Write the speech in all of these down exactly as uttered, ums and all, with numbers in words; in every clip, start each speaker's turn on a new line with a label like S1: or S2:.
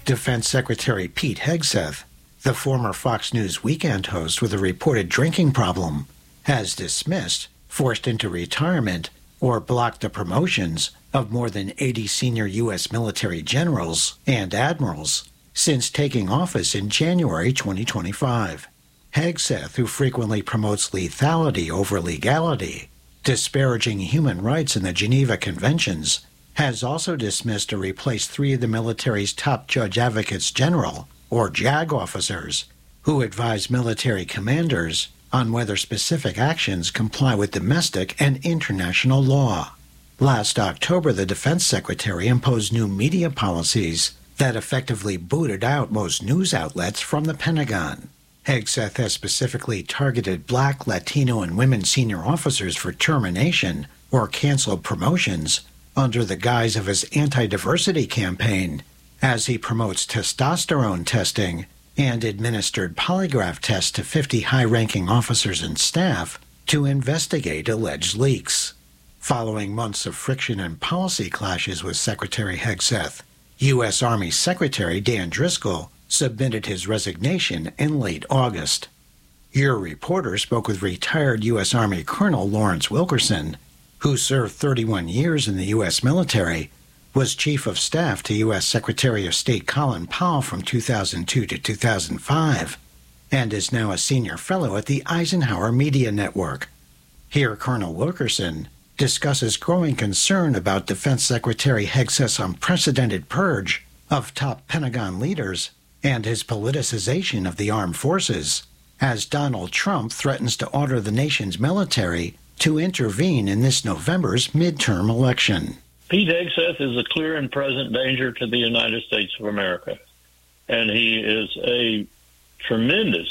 S1: Defense Secretary Pete Hegseth, the former Fox News weekend host with a reported drinking problem, has dismissed, forced into retirement, or blocked the promotions of more than eighty senior U S military generals and admirals since taking office in January twenty twenty-five. Hegseth, who frequently promotes lethality over legality, disparaging human rights in the Geneva Conventions, has also dismissed or replaced three of the military's top judge advocates general, or JAG officers, who advise military commanders on whether specific actions comply with domestic and international law. Last October, the Defense Secretary imposed new media policies that effectively booted out most news outlets from the Pentagon. Hegseth has specifically targeted Black, Latino, and women senior officers for termination or canceled promotions under the guise of his anti-diversity campaign, as he promotes testosterone testing and administered polygraph tests to fifty high-ranking officers and staff to investigate alleged leaks. Following months of friction and policy clashes with Secretary Hegseth, U S Army Secretary Dan Driscoll submitted his resignation in late August. Your reporter spoke with retired U S Army Colonel Lawrence Wilkerson, who served thirty-one years in the U S military, was Chief of Staff to U S Secretary of State Colin Powell from two thousand two to two thousand five, and is now a senior fellow at the Eisenhower Media Network. Here, Colonel Wilkerson discusses growing concern about Defense Secretary Hegseth's unprecedented purge of top Pentagon leaders and his politicization of the armed forces, as Donald Trump threatens to order the nation's military to intervene in this November's midterm election.
S2: Pete Hegseth is a clear and present danger to the United States of America, and he is a tremendous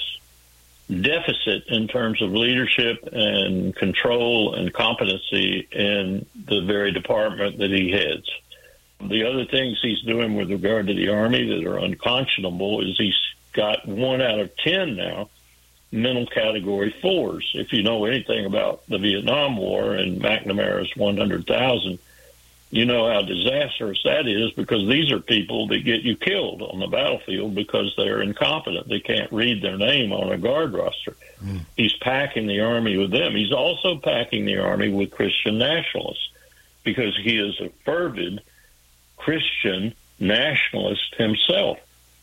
S2: deficit in terms of leadership and control and competency in the very department that he heads. The other things he's doing with regard to the Army that are unconscionable is he's got one out of ten now mental category fours. If you know anything about the Vietnam War and McNamara's one hundred thousand, you know how disastrous that is, because these are people that get you killed on the battlefield because they're incompetent. They can't read their name on a guard roster. Mm. He's packing the Army with them. He's also packing the Army with Christian nationalists because he is a fervid Christian nationalist himself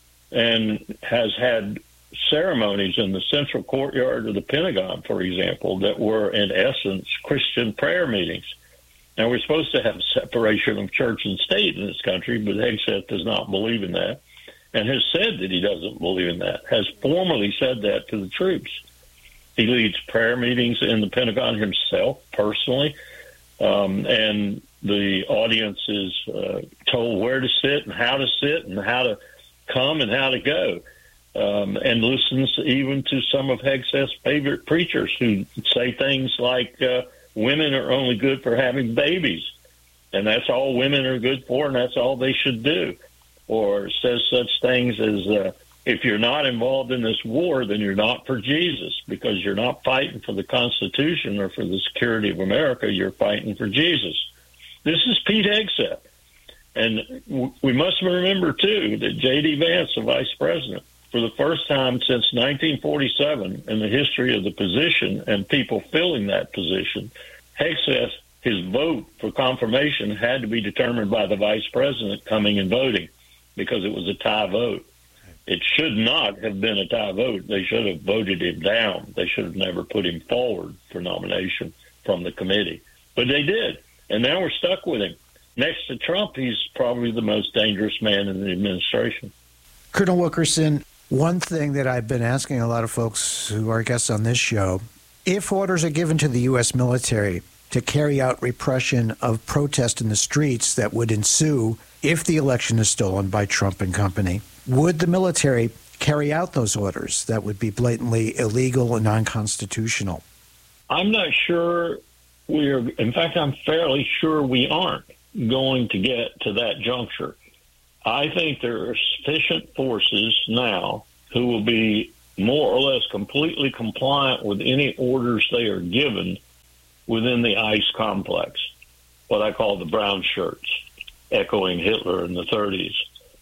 S2: and has had ceremonies in the central courtyard of the Pentagon, for example, that were in essence Christian prayer meetings. Now, we're supposed to have separation of church and state in this country, but Hegseth does not believe in that and has said that he doesn't believe in that, has formally said that to the troops. He leads prayer meetings in the Pentagon himself, personally, um, and the audience is uh, told where to sit and how to sit and how to come and how to go, um, and listens even to some of Hegseth's favorite preachers who say things like, uh, women are only good for having babies, and that's all women are good for, and that's all they should do. Or says such things as, uh, if you're not involved in this war, then you're not for Jesus, because you're not fighting for the Constitution or for the security of America. You're fighting for Jesus. This is Pete Hegseth. And w- we must remember, too, that J D. Vance, the vice president, for the first time since nineteen forty-seven in the history of the position and people filling that position, Hegseth, his vote for confirmation had to be determined by the vice president coming and voting because it was a tie vote. It should not have been a tie vote. They should have voted him down. They should have never put him forward for nomination from the committee. But they did, and now we're stuck with him. Next to Trump, he's probably the most dangerous man in the administration.
S1: Colonel Wilkerson, one thing that I've been asking a lot of folks who are guests on this show, if orders are given to the U S military to carry out repression of protest in the streets that would ensue if the election is stolen by Trump and company, would the military carry out those orders that would be blatantly illegal and unconstitutional?
S2: I'm not sure we are. In fact, I'm fairly sure we aren't going to get to that juncture. I think there are sufficient forces now who will be more or less completely compliant with any orders they are given within the ICE complex, what I call the brown shirts, echoing Hitler in the thirties.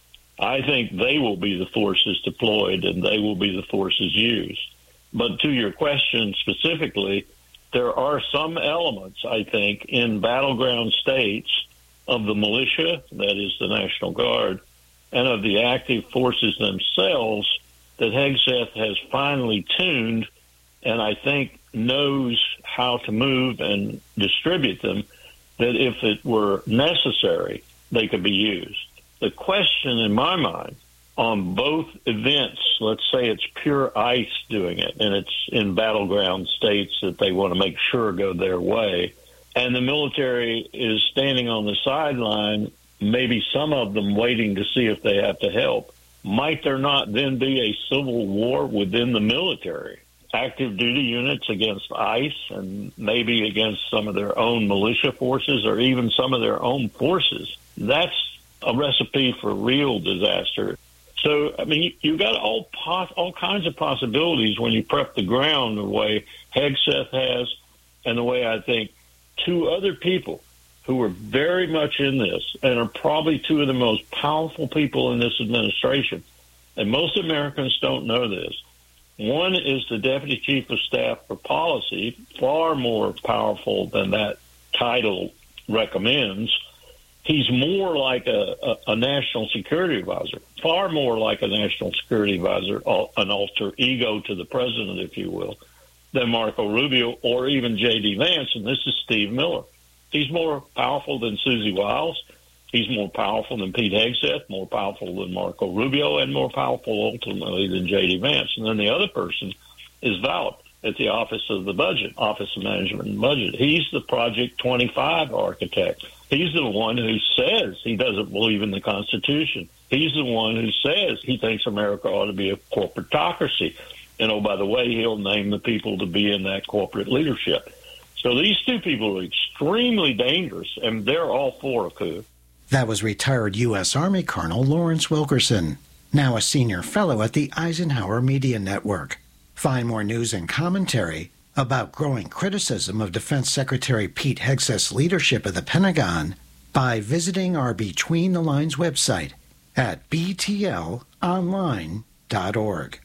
S2: I think they will be the forces deployed and they will be the forces used. But to your question specifically, there are some elements, I think, in battleground states of the militia, that is the National Guard, and of the active forces themselves that Hegseth has finely tuned and I think knows how to move and distribute them, that if it were necessary, they could be used. The question in my mind on both events, let's say it's pure ICE doing it, and it's in battleground states that they want to make sure go their way, and the military is standing on the sideline, maybe some of them waiting to see if they have to help, might there not then be a civil war within the military? Active duty units against ICE and maybe against some of their own militia forces or even some of their own forces. That's a recipe for real disaster. So, I mean, you've got all pos- all kinds of possibilities when you prep the ground the way Hegseth has and the way I think two other people who are very much in this and are probably two of the most powerful people in this administration, and most Americans don't know this. One is the Deputy Chief of Staff for Policy, far more powerful than that title recommends. He's more like a, a, a national security advisor, far more like a national security advisor, an alter ego to the president, if you will, than Marco Rubio or even J D. Vance, and this is Steve Miller. He's more powerful than Susie Wiles. He's more powerful than Pete Hegseth, more powerful than Marco Rubio, and more powerful ultimately than J D. Vance. And then the other person is Valip at the Office of the Budget, Office of Management and Budget. He's the Project twenty-five architect. He's the one who says he doesn't believe in the Constitution. He's the one who says he thinks America ought to be a corporatocracy. And, oh, by the way, he'll name the people to be in that corporate leadership. So these two people are extremely dangerous, and they're all for a coup.
S1: That was retired U S. Army Colonel Lawrence Wilkerson, now a senior fellow at the Eisenhower Media Network. Find more news and commentary about growing criticism of Defense Secretary Pete Hegseth's leadership of the Pentagon by visiting our Between the Lines website at b t l online dot org.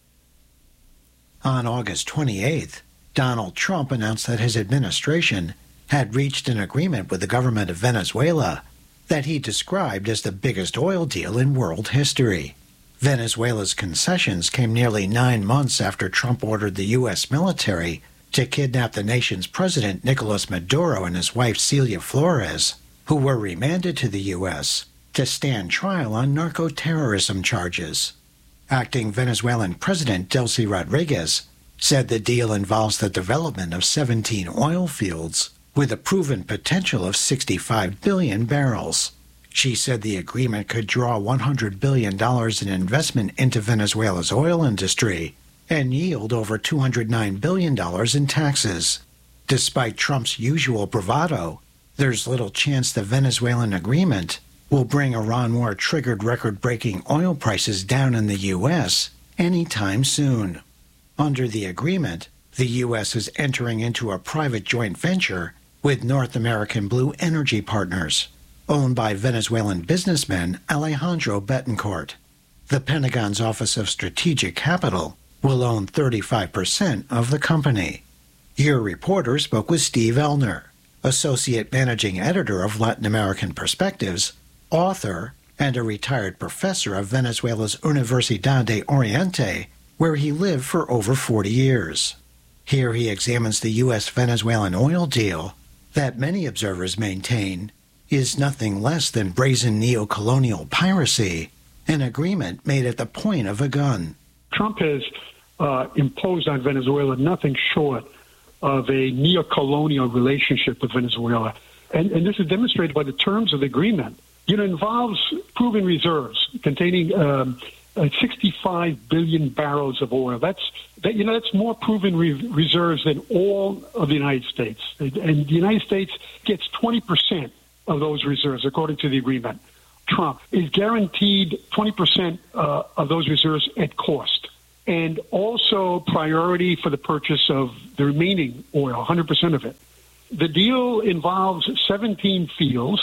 S1: On August twenty-eighth, Donald Trump announced that his administration had reached an agreement with the government of Venezuela that he described as the biggest oil deal in world history. Venezuela's concessions came nearly nine months after Trump ordered the U S military to kidnap the nation's president, Nicolas Maduro, and his wife, Celia Flores, who were remanded to the U S to stand trial on narco-terrorism charges. Acting Venezuelan President Delcy Rodriguez said the deal involves the development of seventeen oil fields with a proven potential of sixty-five billion barrels. She said the agreement could draw one hundred billion dollars in investment into Venezuela's oil industry and yield over two hundred nine billion dollars in taxes. Despite Trump's usual bravado, there's little chance the Venezuelan agreement will bring Iran war-triggered record-breaking oil prices down in the U S anytime soon. Under the agreement, the U S is entering into a private joint venture with North American Blue Energy Partners, owned by Venezuelan businessman Alejandro Betancourt. The Pentagon's Office of Strategic Capital will own thirty-five percent of the company. Your reporter spoke with Steve Elner, Associate Managing Editor of Latin American Perspectives, author, and a retired professor of Venezuela's Universidad de Oriente, where he lived for over forty years. Here he examines the U S-Venezuelan oil deal that many observers maintain is nothing less than brazen neo-colonial piracy, an agreement made at the point of a gun.
S3: Trump has uh, imposed on Venezuela nothing short of a neo-colonial relationship with Venezuela. And, and this is demonstrated by the terms of the agreement. You know, it involves proven reserves containing um, uh, sixty-five billion barrels of oil. That's that, you know, that's more proven re- reserves than all of the United States. And the United States gets twenty percent of those reserves, according to the agreement. Trump is guaranteed twenty percent uh, of those reserves at cost, and also priority for the purchase of the remaining oil, one hundred percent of it. The deal involves seventeen fields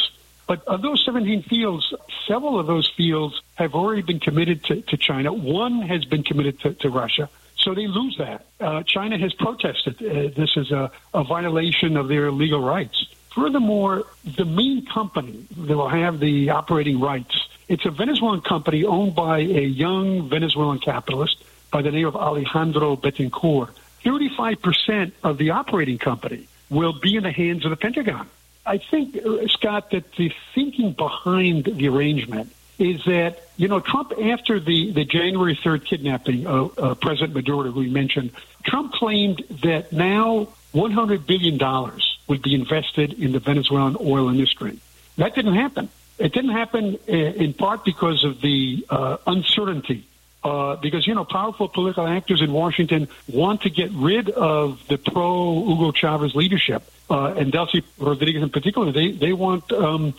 S3: But of those seventeen fields, several of those fields have already been committed to, to China. One has been committed to, to Russia. So they lose that. Uh, China has protested. Uh, this is a, a violation of their legal rights. Furthermore, the main company that will have the operating rights, it's a Venezuelan company owned by a young Venezuelan capitalist by the name of Alejandro Betancourt. thirty-five percent of the operating company will be in the hands of the Pentagon. I think, uh, Scott, that the thinking behind the arrangement is that, you know, Trump, after the, the January third kidnapping of uh, President Maduro, who we mentioned, Trump claimed that now one hundred billion dollars would be invested in the Venezuelan oil industry. That didn't happen. It didn't happen uh, in part because of the uh, uncertainty. Uh, because, you know, powerful political actors in Washington want to get rid of the pro-Hugo Chavez leadership. Uh, and Delcy Rodriguez in particular, they, they want um,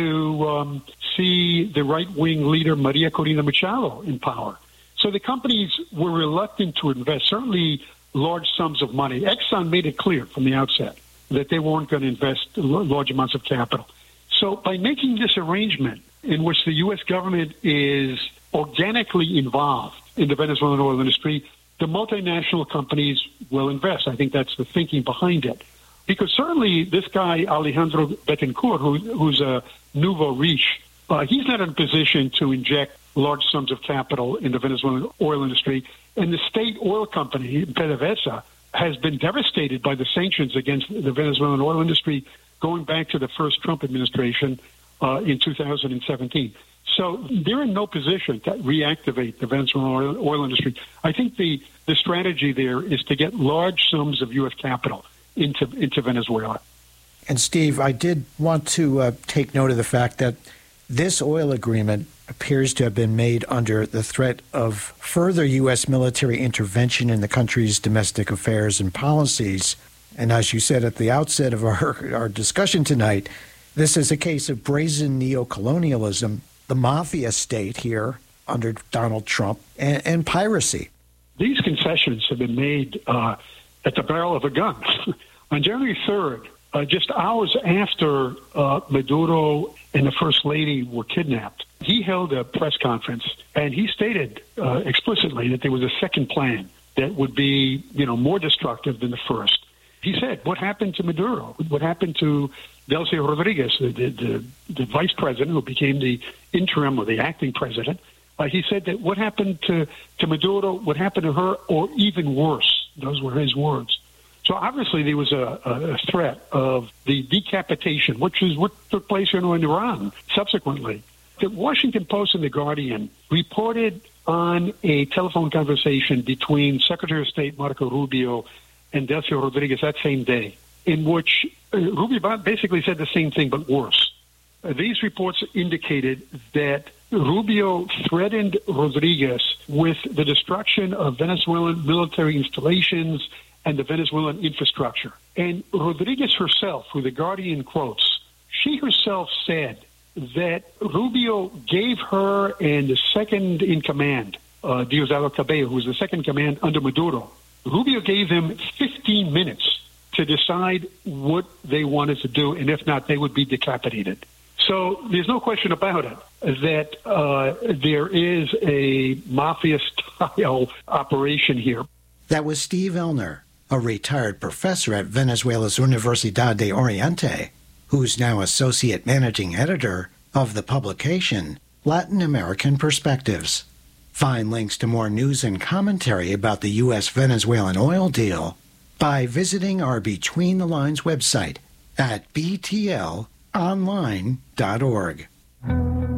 S3: to um, see the right-wing leader, Maria Corina Machado, in power. So the companies were reluctant to invest, certainly large sums of money. Exxon made it clear from the outset that they weren't going to invest large amounts of capital. So by making this arrangement in which the U S government is organically involved in the Venezuelan oil industry, the multinational companies will invest. I think that's the thinking behind it. Because certainly this guy, Alejandro Betancourt, who, who's a nouveau riche, uh, he's not in a position to inject large sums of capital in the Venezuelan oil industry. And the state oil company, PDVSA, has been devastated by the sanctions against the Venezuelan oil industry going back to the first Trump administration uh, in two thousand seventeen. So they're in no position to reactivate the Venezuelan oil, oil industry. I think the, the strategy there is to get large sums of U S capital into into Venezuela.
S1: And Steve, I did want to uh, take note of the fact that this oil agreement appears to have been made under the threat of further U S military intervention in the country's domestic affairs and policies. And as you said at the outset of our, our discussion tonight, this is a case of brazen neocolonialism, the mafia state here under Donald Trump, and, and piracy.
S3: These concessions have been made uh, at the barrel of a gun. On January third, uh, just hours after uh, Maduro and the First Lady were kidnapped, he held a press conference, and he stated uh, explicitly that there was a second plan that would be, you know, more destructive than the first. He said, what happened to Maduro? What happened to Delcy Rodriguez, the, the, the, the vice president who became the interim or the acting president? Uh, he said that what happened to, to Maduro, what happened to her, or even worse. Those were his words. So obviously there was a, a threat of the decapitation, which is what took place you know, in Iran subsequently. The Washington Post and The Guardian reported on a telephone conversation between Secretary of State Marco Rubio and Delcy Rodriguez that same day, in which uh, Rubio basically said the same thing but worse. Uh, these reports indicated that Rubio threatened Rodriguez with the destruction of Venezuelan military installations and the Venezuelan infrastructure. And Rodriguez herself, who The Guardian quotes, she herself said that Rubio gave her and the second in command, uh, Diosdado Cabello, who was the second command under Maduro, Rubio gave them fifteen minutes to decide what they wanted to do, and if not, they would be decapitated. So there's no question about it that uh, there is a mafia-style operation here.
S1: That was Steve Elner, a retired professor at Venezuela's Universidad de Oriente, who's now associate managing editor of the publication Latin American Perspectives. Find links to more news and commentary about the U S Venezuelan oil deal by visiting our Between the Lines website at b t l online dot org.